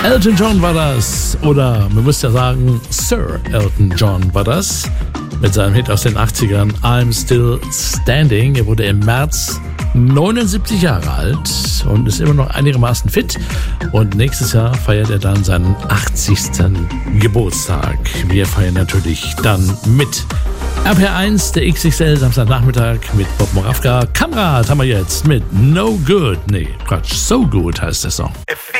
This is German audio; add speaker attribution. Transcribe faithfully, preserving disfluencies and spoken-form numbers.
Speaker 1: Elton John war das, oder man müsste ja sagen, Sir Elton John war das, mit seinem Hit aus den achtzigern, I'm Still Standing. Er wurde im März neunundsiebzig Jahre alt und ist immer noch einigermaßen fit. Und nächstes Jahr feiert er dann seinen achtzigsten Geburtstag. Wir feiern natürlich dann mit. R P R eins, der X X L, Samstagnachmittag mit Bob Moravka. Kamerad haben wir jetzt mit No Good. Nee, Quatsch, So Good heißt der Song.
Speaker 2: If